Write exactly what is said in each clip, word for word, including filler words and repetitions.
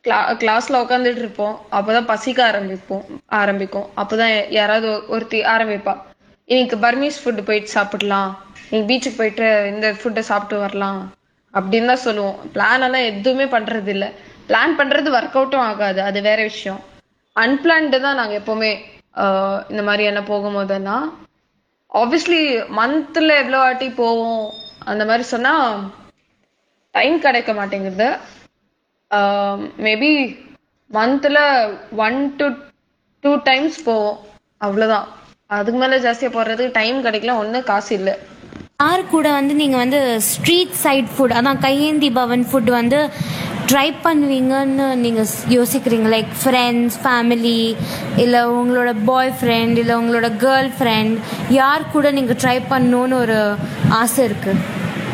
கிளா கிளாஸ்ல உட்காந்துட்டு இருப்போம். அப்பதான் பசிக்க ஆரம்பிப்போம் ஆரம்பிக்கும். அப்பதான் யாராவது ஒ- ஒருத்தி ஆரம்பிப்பா. இன்னைக்கு பர்மீஸ் ஃபுட் போயிட்டு சாப்பிடலாம். இன்னைக்கு பீச்சுக்கு போயிட்டு இந்த ஃபுட்டை சாப்பிட்டு வரலாம். அப்படின்னு தான் சொல்லுவோம். பிளான் எல்லாம் எதுவுமே பண்றது இல்ல. பிளான் பண்றது ஒர்க் அவுட்டும் ஆகாது. அது வேற விஷயம். அன்பிளான்டு தான் நாங்க எப்பவுமே ஆஹ் இந்த மாதிரி என்ன போகும்போதெல்லாம் ஆப்வியஸ்லி மந்த்ல எவ்வளவு வாட்டி போவோம் அந்த மாதிரி சொன்னா டைம் கிடைக்க மாட்டேங்குது. மேபி மந்த்ல ஒன் டு டூ டைம்ஸ் போவோம். அவ்வளவுதான். அதுக்கு மேல ஜாஸ்தியா போறதுக்கு டைம் கிடைக்கல. ஒண்ணு காசு இல்ல. யார் கூட வந்து நீங்கள் வந்து ஸ்ட்ரீட் சைட் ஃபுட் அதான் கையேந்தி பவன் ஃபுட் வந்து ட்ரை பண்ணுவீங்கன்னு நீங்கள் யோசிக்கிறீங்க? லைக் ஃப்ரெண்ட்ஸ், ஃபேமிலி, இல்லை உங்களோட பாய் ஃப்ரெண்ட், இல்லை உங்களோட கேர்ள் ஃப்ரெண்ட், யார் கூட நீங்கள் ட்ரை பண்ணணுன்னு ஒரு ஆசை இருக்குது?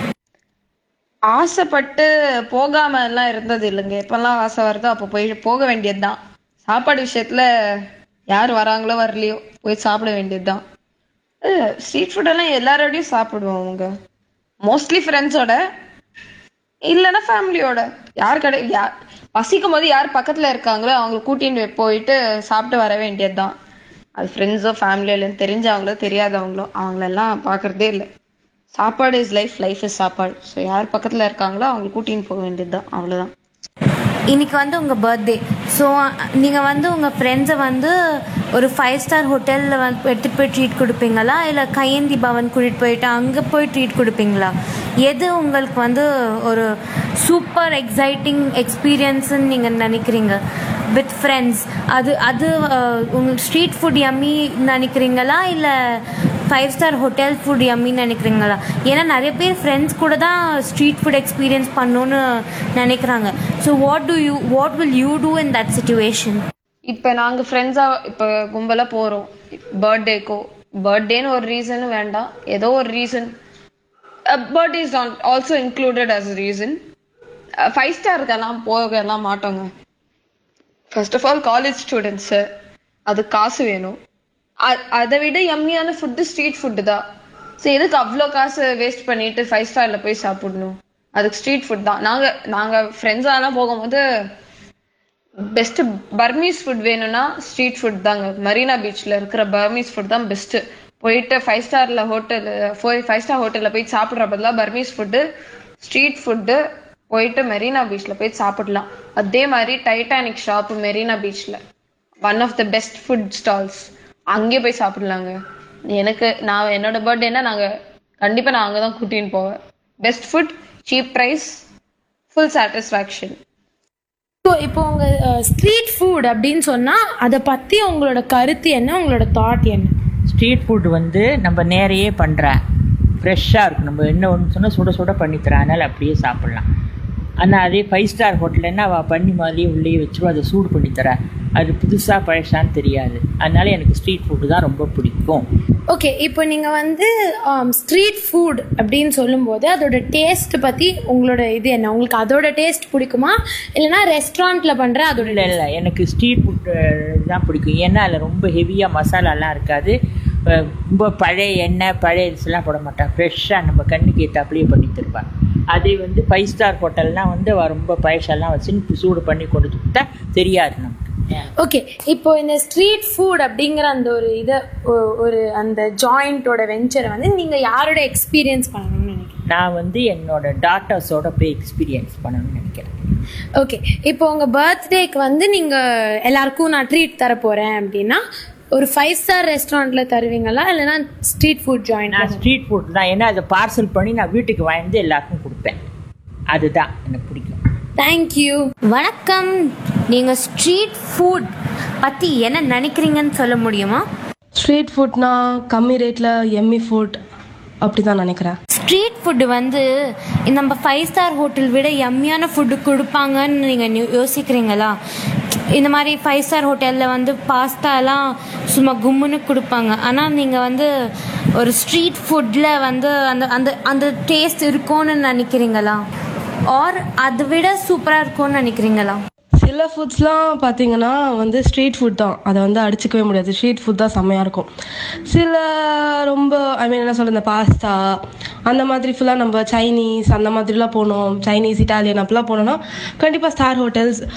ஆசைப்பட்டு போகாம எல்லாம் இருந்தது இல்லைங்க. எப்பெல்லாம் ஆசை வருதோ அப்ப போய் போக வேண்டியதுதான். சாப்பாடு விஷயத்துல யார் வராங்களோ வரலையோ போய் சாப்பிட வேண்டியதுதான். ஸ்ட்ரீட் ஃபுட் எல்லாம் எல்லாரோடையும் சாப்பிடுவோம். அவங்க மோஸ்ட்லி ஃப்ரெண்ட்ஸோட இல்லைன்னா ஃபேமிலியோட. யார் கடை யார் பசிக்கும் போது யார் பக்கத்துல இருக்காங்களோ அவங்க கூட்டின்னு போயிட்டு சாப்பிட்டு வர வேண்டியதுதான். அது ஃப்ரெண்ட்ஸோ ஃபேமிலியோ இல்லைன்னு தெரிஞ்சவங்களோ தெரியாதவங்களோ அவங்களெல்லாம் பார்க்கறதே இல்லை. சாப்பாடு இஸ் லைஃப், லைஃப் இஸ் சாப்பாடு. ஸோ யார் பக்கத்துல இருக்காங்களோ அவங்க கூட்டின்னு போக வேண்டியதுதான். அவ்வளவுதான். இன்னைக்கு வந்து உங்கள் பர்த்டே. ஸோ நீங்கள் வந்து உங்கள் ஃப்ரெண்ட்ஸை வந்து ஒரு ஃபைவ் ஸ்டார் ஹோட்டலில் வந்து எடுத்துகிட்டு போய் ட்ரீட் கொடுப்பீங்களா, இல்லை கையேந்தி பவன் கூட்டிகிட்டு போயிட்டு அங்கே போய் ட்ரீட் கொடுப்பீங்களா? எது உங்களுக்கு வந்து ஒரு சூப்பர் எக்ஸைட்டிங் எக்ஸ்பீரியன்ஸுன்னு நீங்கள் நினைக்கிறீங்க வித் ஃப்ரெண்ட்ஸ்? அது அது உங்களுக்கு ஸ்ட்ரீட் ஃபுட் யம்மி நினைக்கிறீங்களா, இல்லை ஃபைவ் ஸ்டார் ஹோட்டல் ஃபுட் யம்மின்னு நினைக்கிறீங்களா? ஏன்னா நிறைய பேர் ஃப்ரெண்ட்ஸ் கூட தான் ஸ்ட்ரீட் ஃபுட் எக்ஸ்பீரியன்ஸ் பண்ணணுன்னு நினைக்கிறாங்க. So what to you what will you two in that situation? இப்ப நாங்க ஃப்ரெண்ட்ஸா இப்ப கும்பலா போறோம் பர்த்டேக்கோ. பர்த்டேன்னு ஒரு ரீசன் வேண்டாம், ஏதோ ஒரு reason. Birthday is also included as reason. Five ஸ்டாருக்கெல்லாம் போகலாம் மாட்டோங்க. First of all college students, அது காசு வேணும். அ- அதை விட யம்மியான ஃபுட்டு ஸ்ட்ரீட் ஃபுட்டு தான். ஸோ எதுக்கு அவ்வளோ காசு வேஸ்ட் பண்ணிட்டு ஃபைவ் ஸ்டார்ல போய் சாப்பிடணும்? அதுக்கு ஸ்ட்ரீட் ஃபுட் தான். நாங்க நாங்க ஃப்ரெண்ட்ஸாலாம் போகும்போது பெஸ்ட் பர்மீஸ் ஃபுட் வேணும்னா ஸ்ட்ரீட் ஃபுட் தாங்க. மரீனா பீச்ல இருக்கிற பர்மீஸ் ஃபுட் தான் பெஸ்ட். போயிட்டு ஃபைவ் ஸ்டார்ல ஹோட்டல் போய் ஃபைவ் ஸ்டார் ஹோட்டல்ல போய் சாப்பிட்ற பதிலா பர்மீஸ் ஃபுட்டு ஸ்ட்ரீட் ஃபுட்டு போயிட்டு மெரினா பீச்ல போய் சாப்பிடலாம். அதே மாதிரி டைட்டானிக் ஷாப் மெரினா பீச்ல one of the best food stalls. அங்கே போய் சாப்பிடலாங்க. எனக்கு நான் என்னோட பர்த்டேனா நாங்க கண்டிப்பா நான் அங்கதான் கூட்டின்னு போவேன். Best food, cheap price, full satisfaction. So இப்போ உங்கள் ஸ்ட்ரீட் ஃபுட் அப்படின்னு சொன்னால் அதை பற்றி உங்களோட கருத்து என்ன, உங்களோட தாட் என்ன? ஸ்ட்ரீட் ஃபுட் வந்து நம்ம நேரையே பண்ணுறேன், ஃப்ரெஷ்ஷாக இருக்கும். நம்ம என்ன ஒன்று சொன்னால் சுட சுட பண்ணித்தரேன், அதனால் அப்படியே சாப்பிட்லாம். ஆனால் அதே ஃபைவ் ஸ்டார் ஹோட்டல்னா அவள் பண்ணி மாதிரியே உள்ளே வச்சுருவோம், அதை சூடு பண்ணித்தரேன். அது புதுசாக பழசான்னு தெரியாது. அதனால எனக்கு ஸ்ட்ரீட் ஃபுட்டு தான் ரொம்ப பிடிக்கும். ஓகே, இப்போ நீங்கள் வந்து ஸ்ட்ரீட் ஃபுட் அப்படின்னு சொல்லும்போது அதோட டேஸ்ட் பற்றி உங்களோட இது என்ன? உங்களுக்கு அதோட டேஸ்ட் பிடிக்குமா, இல்லைனா ரெஸ்டாரண்ட்டில் பண்ணுற அதோட? இல்லை இல்லை, எனக்கு ஸ்ட்ரீட் ஃபுட்டு தான் பிடிக்கும். ஏன்னா அதில் ரொம்ப ஹெவியாக மசாலாலாம் இருக்காது. ரொம்ப பழைய எண்ணெய் பழைய அரிசிலாம் போட மாட்டேன். ஃப்ரெஷ்ஷாக நம்ம கண்ணுக்கு ஏற்றாப்புலேயே பண்ணி தருவேன். அதே வந்து ஃபைவ் ஸ்டார் ஹோட்டல்னால் வந்து அவள் ரொம்ப பழசெல்லாம் வச்சு சூடு பண்ணி கொண்டு கொடுத்தா தெரியாது நமக்கு. ஓகே, இப்போ இந்த ஸ்ட்ரீட் ஃபுட் அப்படிங்கிற அந்த ஒரு இதை ஒரு அந்த ஜாயிண்டோட வெஞ்சரை வந்து நீங்கள் யாரோட எக்ஸ்பீரியன்ஸ் பண்ணணும்னு நினைக்கிறீங்க? நான் வந்து என்னோட டாட்டர்ஸோட போய் எக்ஸ்பீரியன்ஸ் பண்ணணும்னு நினைக்கிறேன். ஓகே, இப்போ உங்கள் பர்த்டேக்கு வந்து நீங்கள் எல்லாருக்கும் நான் ட்ரீட் தர போகிறேன் அப்படின்னா ஒரு ஃபைவ் ஸ்டார் ரெஸ்டாரண்ட்டில் தருவீங்களா, இல்லைனா ஸ்ட்ரீட் ஃபுட் ஜாயிண்ட்? நான் ஸ்ட்ரீட் ஃபுட் தான். ஏன்னா அதை பார்சல் பண்ணி நான் வீட்டுக்கு வாங்கி எல்லாருக்கும் கொடுப்பேன். அதுதான் எனக்கு பிடிக்கும். தேங்க்யூ. வணக்கம். நீங்கள் ஸ்ட்ரீட் ஃபுட் பற்றி என்ன நினைக்கிறீங்கன்னு சொல்ல முடியுமா? ஸ்ட்ரீட் ஃபுட்னா கம்மி ரேட்டில் எம்மி ஃபுட் அப்படி தான் நினைக்கிறேன். ஸ்ட்ரீட் ஃபுட்டு வந்து நம்ம ஃபைவ் ஸ்டார் ஹோட்டல் விட எம்மியான ஃபுட்டு கொடுப்பாங்கன்னு நீங்கள் யோசிக்கிறீங்களா? இந்த மாதிரி ஃபைவ் ஸ்டார் ஹோட்டலில் வந்து பாஸ்தாலாம் சும்மா கும்முன்னு கொடுப்பாங்க. ஆனால் நீங்கள் வந்து ஒரு ஸ்ட்ரீட் ஃபுட்டில் வந்து அந்த அந்த அந்த டேஸ்ட் இருக்கும்னு நினைக்கிறீங்களா, ஆர் அதை விட சூப்பராக இருக்கும்னு நினைக்கிறீங்களா? சில ஃபுட்ஸ்லாம் பார்த்தீங்கன்னா வந்து ஸ்ட்ரீட் ஃபுட் தான், அதை வந்து அடிச்சிக்கவே முடியாது. ஸ்ட்ரீட் ஃபுட் தான் செம்மையாக இருக்கும். சில ரொம்ப ஐ மீன் என்ன சொல்ல, இந்த பாஸ்தா அந்த மாதிரி ஃபுல்லாக நம்ம சைனீஸ் அந்த மாதிரிலாம் போனோம், சைனீஸ் இட்டாலியன் அப்படிலாம் போனோம்னா கண்டிப்பாக ஸ்டார் ஹோட்டல்ஸ்